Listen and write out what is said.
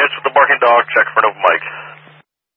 with the barking dog, check for an open mic.